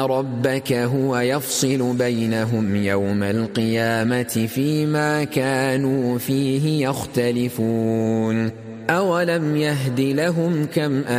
ربك هو يفصل بينهم يوم القيامة فيما كانوا فيه يختلفون أولم يهد لهم كم